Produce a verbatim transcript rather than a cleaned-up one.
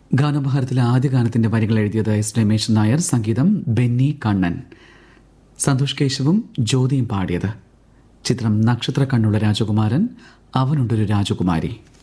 ഗാനഭാരതിലെ ആദ്യ ഗാനത്തിന്റെ വരികൾ എഴുതിയത് എസ് രമേശൻ നായർ, സംഗീതം ബെന്നി കണ്ണൻ, സന്തോഷ് കേശവും ജ്യോതിയും പാടിയത്. ചിത്രം നക്ഷത്ര കണ്ണുള്ള രാജകുമാരൻ, അവനുണ്ടൊരു രാജകുമാരി.